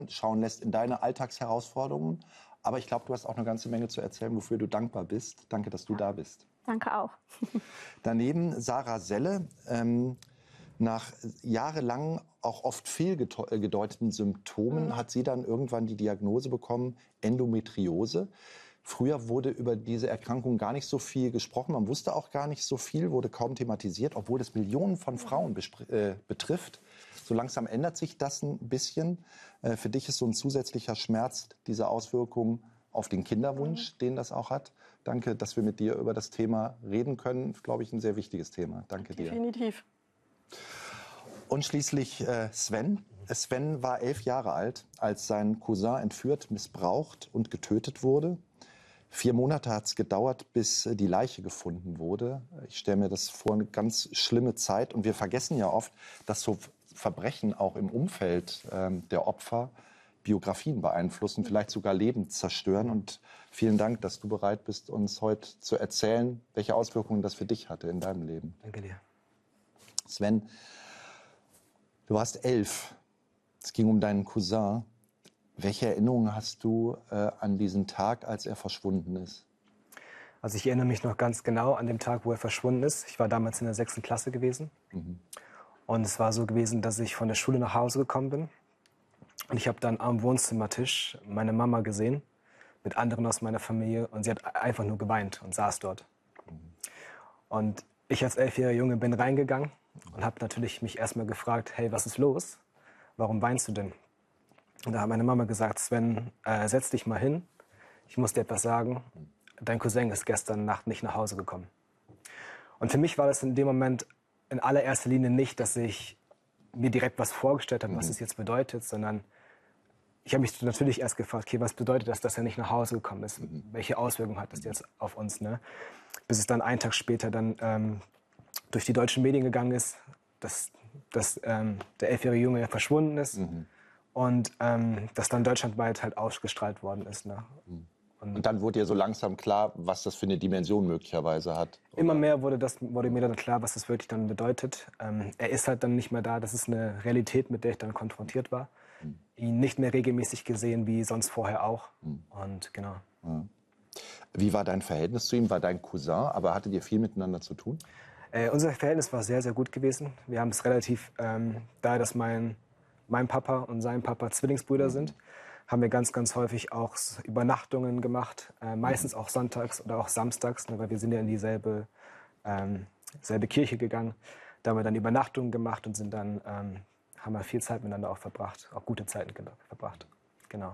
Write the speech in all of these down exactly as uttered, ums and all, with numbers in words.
schauen lässt in deine Alltagsherausforderungen. Aber ich glaube, du hast auch eine ganze Menge zu erzählen, wofür du dankbar bist. Danke, dass du da bist. Danke auch. Daneben Sarah Selle. Ähm, nach jahrelang auch oft fehlgedeuteten Symptomen mhm. hat sie dann irgendwann die Diagnose bekommen, Endometriose. Früher wurde über diese Erkrankung gar nicht so viel gesprochen. Man wusste auch gar nicht so viel, wurde kaum thematisiert, obwohl es Millionen von Frauen äh, betrifft. So langsam ändert sich das ein bisschen. Äh, für dich ist so ein zusätzlicher Schmerz diese Auswirkungen auf den Kinderwunsch, mhm. den das auch hat. Danke, dass wir mit dir über das Thema reden können. Glaube ich, ein sehr wichtiges Thema. Danke dir. Definitiv. Und schließlich äh, Sven. Sven war elf Jahre alt, als sein Cousin entführt, missbraucht und getötet wurde. Vier Monate hat es gedauert, bis die Leiche gefunden wurde. Ich stelle mir das vor, eine ganz schlimme Zeit. Und wir vergessen ja oft, dass so Verbrechen auch im Umfeld ähm, der Opfer Biografien beeinflussen, vielleicht sogar Leben zerstören. Und vielen Dank, dass du bereit bist, uns heute zu erzählen, welche Auswirkungen das für dich hatte in deinem Leben. Danke dir. Sven, du warst elf. Es ging um deinen Cousin. Welche Erinnerungen hast du äh, an diesen Tag, als er verschwunden ist? Also ich erinnere mich noch ganz genau an den Tag, wo er verschwunden ist. Ich war damals in der sechsten Klasse gewesen. Mhm. Und es war so gewesen, dass ich von der Schule nach Hause gekommen bin. Und ich habe dann am Wohnzimmertisch meine Mama gesehen, mit anderen aus meiner Familie. Und sie hat einfach nur geweint und saß dort. Mhm. Und ich als elfjähriger Junge bin reingegangen und habe natürlich mich erstmal gefragt, hey, was ist los? Warum weinst du denn? Und da hat meine Mama gesagt, Sven, äh, setz dich mal hin. Ich muss dir etwas sagen. Dein Cousin ist gestern Nacht nicht nach Hause gekommen. Und für mich war das in dem Moment in allererster Linie nicht, dass ich mir direkt was vorgestellt habe, mhm. was es jetzt bedeutet, sondern ich habe mich natürlich erst gefragt, okay, was bedeutet das, dass er nicht nach Hause gekommen ist? Mhm. Welche Auswirkungen hat das jetzt auf uns? Ne? Bis es dann einen Tag später dann ähm, durch die deutschen Medien gegangen ist, dass, dass ähm, der elfjährige Junge verschwunden ist. Mhm. Und ähm, das dann deutschlandweit halt ausgestrahlt worden ist. Ne? Und, und dann wurde dir so langsam klar, was das für eine Dimension möglicherweise hat? Oder? Immer mehr wurde, das, wurde mir dann klar, was das wirklich dann bedeutet. Ähm, er ist halt dann nicht mehr da. Das ist eine Realität, mit der ich dann konfrontiert war. Mhm. Ihn nicht mehr regelmäßig gesehen, wie sonst vorher auch. Mhm. Und genau. Ja. Wie war dein Verhältnis zu ihm? War dein Cousin, aber hattet ihr viel miteinander zu tun? Äh, unser Verhältnis war sehr, sehr gut gewesen. Wir haben es relativ, ähm, da dass mein mein Papa und sein Papa Zwillingsbrüder sind, haben wir ganz, ganz häufig auch Übernachtungen gemacht, äh, meistens auch sonntags oder auch samstags, ne, weil wir sind ja in dieselbe ähm, selbe Kirche gegangen. Da haben wir dann Übernachtungen gemacht und sind dann, ähm, haben wir viel Zeit miteinander auch verbracht, auch gute Zeiten verbracht, genau.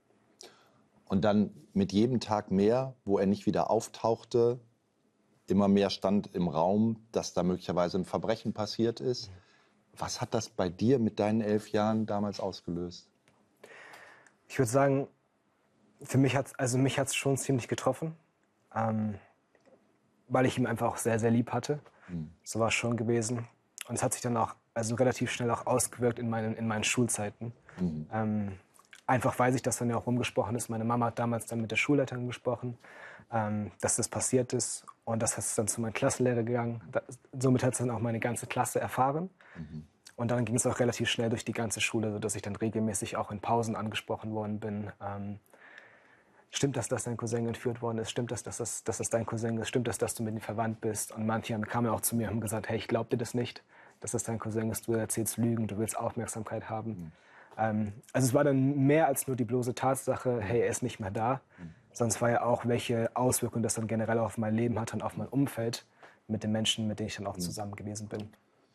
Und dann mit jedem Tag mehr, wo er nicht wieder auftauchte, immer mehr stand im Raum, dass da möglicherweise ein Verbrechen passiert ist. Mhm. Was hat das bei dir mit deinen elf Jahren damals ausgelöst? Ich würde sagen, für mich hat es also mich hat's schon ziemlich getroffen, ähm, weil ich ihn einfach auch sehr, sehr lieb hatte. Mhm. So war es schon gewesen. Und es hat sich dann auch also relativ schnell auch ausgewirkt in meinen, in meinen Schulzeiten. Mhm. Ähm, einfach weil sich das dann ja auch rumgesprochen ist. Meine Mama hat damals dann mit der Schulleiterin gesprochen, ähm, dass das passiert ist. Und das ist dann zu meinem Klassenlehrer gegangen. Da, somit hat es dann auch meine ganze Klasse erfahren. Mhm. Und dann ging es auch relativ schnell durch die ganze Schule, sodass ich dann regelmäßig auch in Pausen angesprochen worden bin. Ähm, stimmt das, dass dein Cousin entführt worden ist? Stimmt das, dass das, dass das dein Cousin ist? Stimmt das, dass du mit ihm verwandt bist? Und manche kamen auch zu mir und haben gesagt, hey, ich glaub dir das nicht, dass das dein Cousin ist. Du erzählst Lügen, du willst Aufmerksamkeit haben. Mhm. Ähm, also es war dann mehr als nur die bloße Tatsache, hey, er ist nicht mehr da. Mhm. Sondern es war ja auch, welche Auswirkungen das dann generell auf mein Leben hat und auf mein Umfeld mit den Menschen, mit denen ich dann auch zusammen gewesen bin.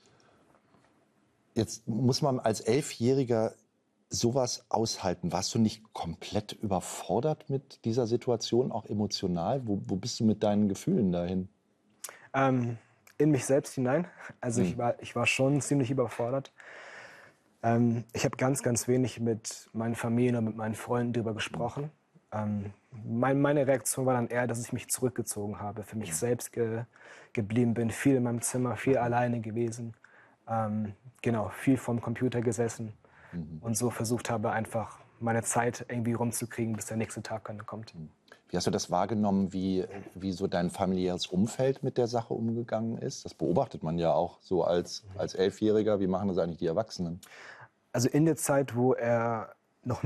Jetzt muss man als Elfjähriger sowas aushalten. Warst du nicht komplett überfordert mit dieser Situation, auch emotional? Wo, wo bist du mit deinen Gefühlen dahin? Ähm, in mich selbst hinein. Also mhm. ich, war, ich war schon ziemlich überfordert. Ähm, ich habe ganz, ganz wenig mit meinen Familien und mit meinen Freunden darüber gesprochen. Ähm, mein, meine Reaktion war dann eher, dass ich mich zurückgezogen habe, für mich selbst ge, geblieben bin, viel in meinem Zimmer, viel alleine gewesen, ähm, genau, viel vorm Computer gesessen mhm. und so versucht habe, einfach meine Zeit irgendwie rumzukriegen, bis der nächste Tag dann kommt. Wie hast du das wahrgenommen, wie, wie so dein familiäres Umfeld mit der Sache umgegangen ist? Das beobachtet man ja auch so als, als Elfjähriger. Wie machen das eigentlich die Erwachsenen? Also in der Zeit, wo er